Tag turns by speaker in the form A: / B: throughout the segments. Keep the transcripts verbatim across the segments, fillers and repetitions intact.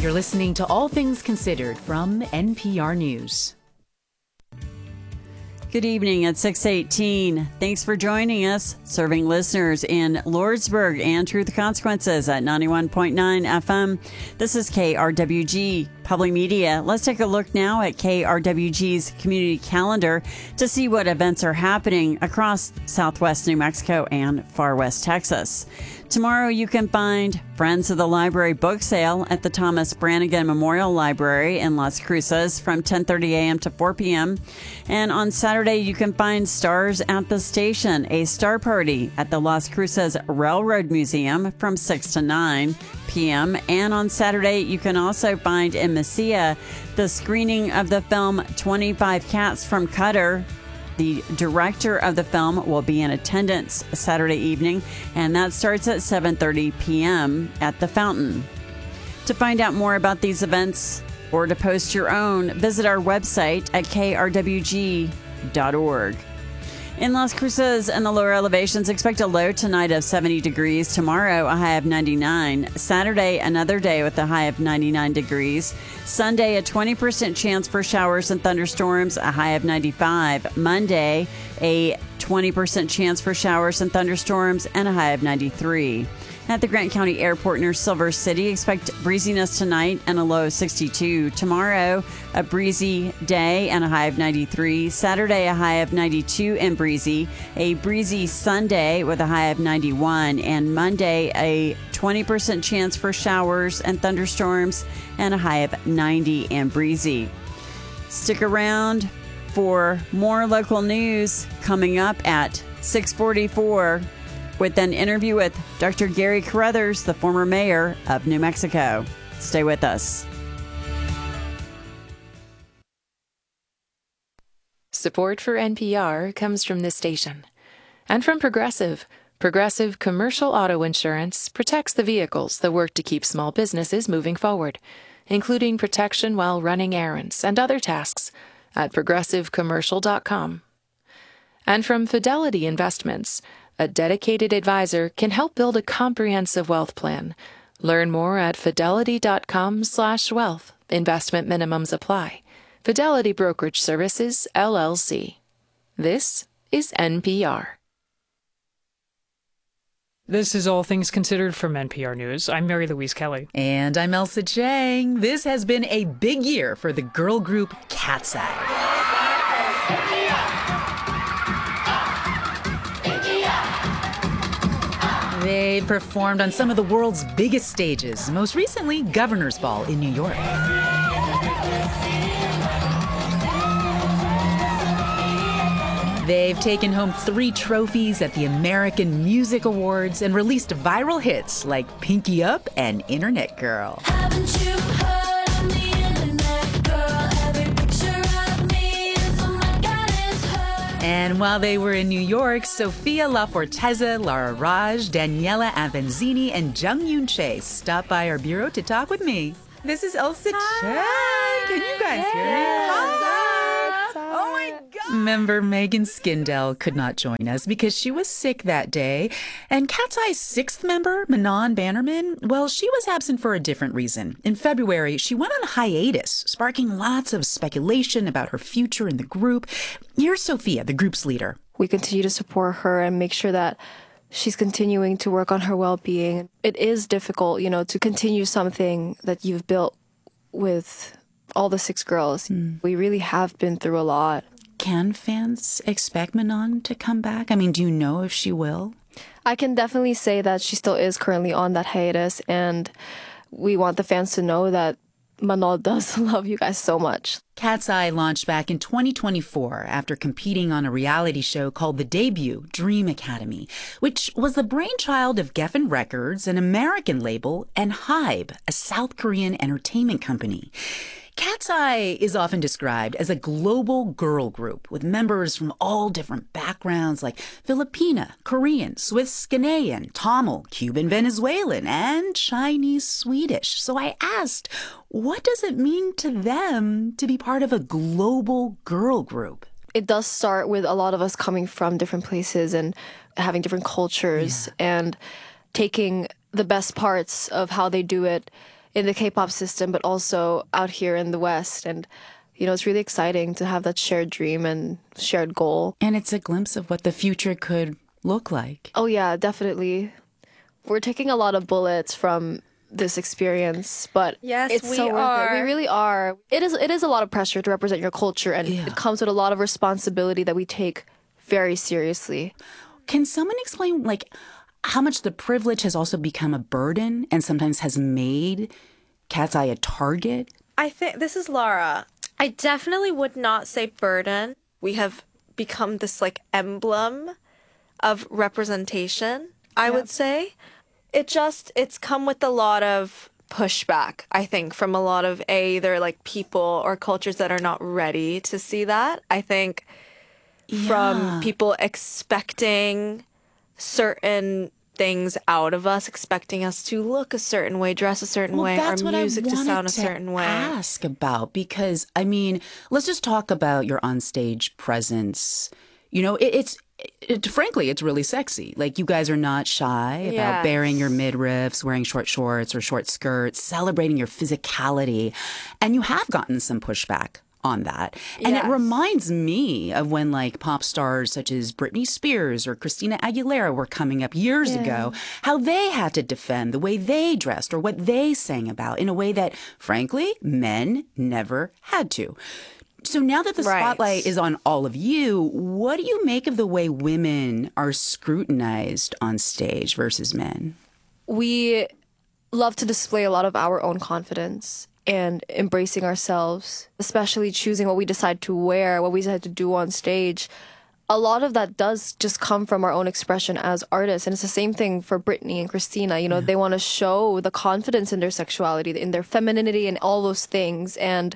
A: You're listening to All Things Considered from N P R News.
B: Good evening at six eighteen. Thanks for joining us, serving listeners in Lordsburg and Truth and Consequences at ninety-one point nine F M. This is K R W G Public Media. Let's take a look now at K R W G's community calendar to see what events are happening across Southwest New Mexico and Far West Texas. Tomorrow you can find Friends of the Library book sale at the Thomas Brannigan Memorial Library in Las Cruces from ten thirty a.m. to four p.m. And on Saturday you can find Stars at the Station, a star party at the Las Cruces Railroad Museum from six to nine p.m. And on Saturday you can also find in Mesilla the screening of the film twenty-five Cats from Cutter. The director of the film will be in attendance Saturday evening, and that starts at seven thirty p.m. at the Fountain. To find out more about these events or to post your own, visit our website at k r w g dot org. In Las Cruces and the lower elevations, expect a low tonight of seventy degrees. Tomorrow, a high of ninety-nine. Saturday, another day with a high of ninety-nine degrees. Sunday, a twenty percent chance for showers and thunderstorms, a high of ninety-five. Monday, a twenty percent chance for showers and thunderstorms, and a high of ninety-three. At the Grant County Airport near Silver City, expect breeziness tonight and a low of sixty-two. Tomorrow, a breezy day and a high of ninety-three. Saturday, a high of ninety-two and breezy. A breezy Sunday with a high of ninety-one. And Monday, a twenty percent chance for showers and thunderstorms and a high of ninety and breezy. Stick around for more local news coming up at six forty-four. With an interview with Doctor Gary Carruthers, the former mayor of New Mexico. Stay with us.
C: Support for N P R comes from this station and from Progressive. Progressive Commercial Auto Insurance protects the vehicles that work to keep small businesses moving forward, including protection while running errands and other tasks at progressive commercial dot com. And from Fidelity Investments, a dedicated advisor can help build a comprehensive wealth plan. Learn more at fidelity dot com slash wealth. Investment minimums apply. Fidelity Brokerage Services, L L C. This is N P R.
D: This is All Things Considered from N P R News. I'm Mary Louise Kelly.
A: And I'm Elsa Chang. This has been a big year for the girl group Cat's Eye. They performed on some of the world's biggest stages, most recently Governor's Ball in New York. They've taken home three trophies at the American Music Awards and released viral hits like Pinky Up and Internet Girl. Haven't you heard I'm the Internet Girl? Every picture of me is oh my God, it's her. And while they were in New York, Sophia LaForteza, Lara Raj, Daniela Avanzini, and Jung Yoon Che stopped by our bureau to talk with me. This is Elsa Chang. Can you guys
E: yes.
A: hear me? Hi. Oh my God. Member Megan Skindell could not join us because she was sick that day. And Cat's Eye's sixth member, Manon Bannerman, well, she was absent for a different reason. In February, she went on hiatus, sparking lots of speculation about her future in the group. Here's Sophia, the group's leader.
E: We continue to support her and make sure that she's continuing to work on her well-being. It is difficult, you know, to continue something that you've built with all the six girls. Mm. We really have been through a lot.
A: Can fans expect Manon to come back? I mean, do you know if she will?
E: I can definitely say that she still is currently on that hiatus, and we want the fans to know that Manon does love you guys so much.
A: Cat's Eye launched back in twenty twenty-four after competing on a reality show called The Debut Dream Academy, which was the brainchild of Geffen Records, an American label, and Hybe, a South Korean entertainment company. Cat's Eye is often described as a global girl group with members from all different backgrounds like Filipina, Korean, Swiss, Ghanaian, Tamil, Cuban, Venezuelan, and Chinese Swedish. So I asked, what does it mean to them to be part of a global girl group?
E: It does start with a lot of us coming from different places and having different cultures, yeah. and taking the best parts of how they do it in the K-pop system, but also out here in the West. And, you know, it's really exciting to have that shared dream and shared goal.
A: And it's a glimpse of what the future could look like.
E: Oh, yeah, definitely. We're taking a lot of bullets from this experience, but
F: Yes,
E: it's
F: we
E: so worth
F: are.
E: it. We really are. It is, it is a lot of pressure to represent your culture, and
A: Yeah.
E: it comes with a lot of responsibility that we take very seriously.
A: Can someone explain, like, how much the privilege has also become a burden and sometimes has made Cat's Eye a target?
F: I think this is Laura. I definitely would not say burden. We have become this like emblem of representation, I would say. It just, it's come with a lot of pushback, I think, from a lot of a, either like people or cultures that are not ready to see that. I think from people expecting certain things out of us, expecting us to look a certain way, dress a certain way, our music to sound a certain way.
A: Ask about, because I mean, let's just talk about your onstage presence. You know, it, it's it, frankly, it's really sexy. Like, you guys are not shy about
F: Yes.
A: baring your midriffs, wearing short shorts or short skirts, celebrating your physicality, and you have gotten some pushback on that. And
F: Yes.
A: it reminds me of when like pop stars such as Britney Spears or Christina Aguilera were coming up years ago, how they had to defend the way they dressed or what they sang about in a way that, frankly, men never had to. So now that the
F: Right.
A: spotlight is on all of you, what do you make of the way women are scrutinized on stage versus men?
E: We love to display a lot of our own confidence and embracing ourselves, especially choosing what we decide to wear, what we decide to do on stage. A lot of that does just come from our own expression as artists. And it's the same thing for Britney and Christina. You know, they want to show the confidence in their sexuality, in their femininity, and all those things. And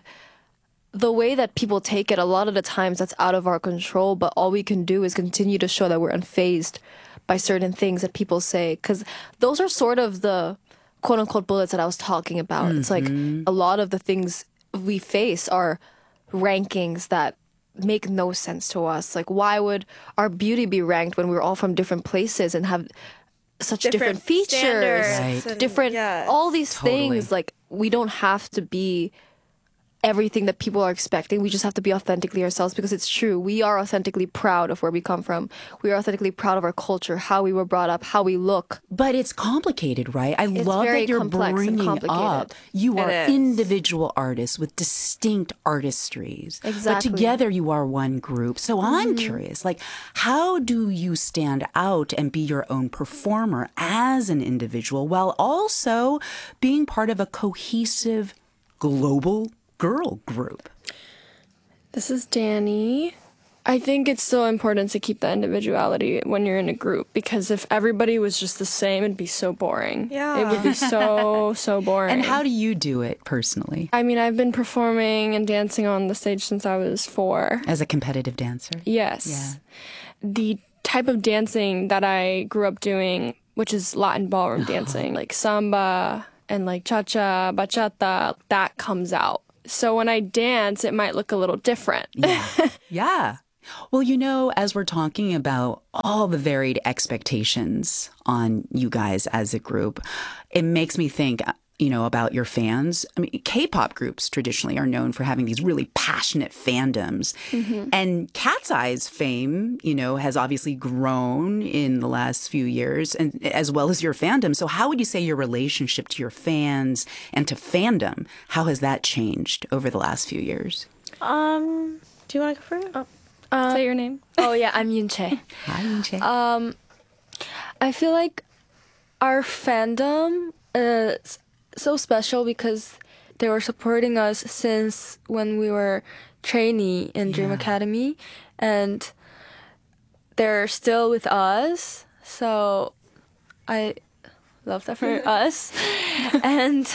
E: the way that people take it, a lot of the times that's out of our control, but all we can do is continue to show that we're unfazed by certain things that people say. Because those are sort of the quote unquote bullets that I was talking about. It's like a lot of the things we face are rankings that make no sense to us. Like, why would our beauty be ranked when we're all from different places and have such different, features,
F: standards
A: Right.
F: and-
E: different,
F: yes.
E: all these
A: Totally.
E: things? Like, we don't have to be everything that people are expecting. We just have to be authentically ourselves, because it's true. We are authentically proud of where we come from. We are authentically proud of our culture, how we were brought up, how we look.
A: But it's complicated, right? I love
E: very
A: that you're
E: complex and
A: bringing up.
E: complicated.
A: You are
F: is.
A: individual artists with distinct artistries. But
E: Exactly.
A: together you are one group. So I'm curious, like, how do you stand out and be your own performer as an individual while also being part of a cohesive global girl group?
G: This is Danny. I think it's so important to keep that individuality when you're in a group, because if everybody was just the same, it'd be so boring.
F: Yeah.
G: It would be so, so boring.
A: And how do you do it personally
G: I mean, I've been performing and dancing on the stage since I was four.
A: as a competitive dancer?
G: Yes.
A: Yeah.
G: The type of dancing that I grew up doing, which is Latin ballroom dancing, like samba and like cha-cha, bachata, that comes out. So when I dance, it might look a little different.
A: Yeah. Yeah. Well, you know, as we're talking about all the varied expectations on you guys as a group, it makes me think, you know, about your fans. I mean, K-pop groups traditionally are known for having these really passionate fandoms. And Cat's Eye's fame, you know, has obviously grown in the last few years, and as well as your fandom. So how would you say your relationship to your fans and to fandom, how has that changed over the last few years?
F: Um, do you want to go first?
G: Say your name.
E: Oh, yeah, I'm Yoon Chae.
A: Hi, Yunche.
G: Um, I feel like our fandom is so special because they were supporting us since when we were trainee in Dream Academy, and they're still with us. So I love that for us. and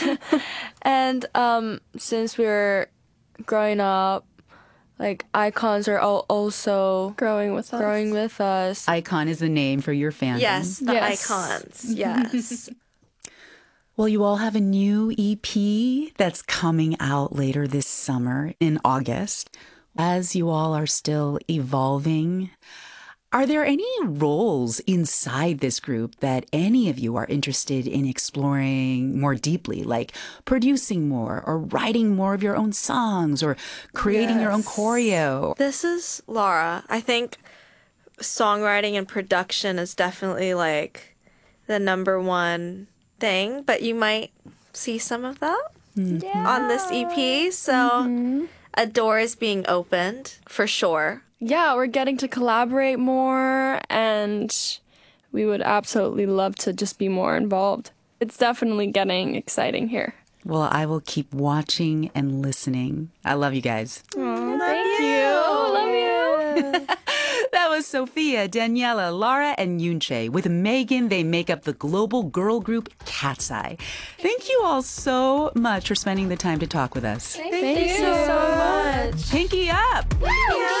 G: and um, since we were growing up, like icons are all also Growing with us. growing with us.
A: Icon is the name for your fandom.
F: Yes, the
G: Yes.
F: icons. Yes.
A: Well, you all have a new E P that's coming out later this summer in August. As you all are still evolving, Are there any roles inside this group that any of you are interested in exploring more deeply, like producing more or writing more of your own songs or creating yes. your own choreo?
F: This is Laura. I think songwriting and production is definitely like the number one thing, but you might see some of that yeah. on this E P. So mm-hmm. a door is being opened for sure.
G: Yeah, we're getting to collaborate more, and we would absolutely love to just be more involved. It's definitely getting exciting here.
A: Well, I will keep watching and listening. I love you guys.
G: Aww, thank you. Love you.
A: That was Sophia, Daniela, Lara, and Yoonchae. With Megan, they make up the global girl group Cat's Eye. Thank you all so much for spending the time to talk with us.
G: Thank, thank you so much.
A: Pinky up.
F: Yeah.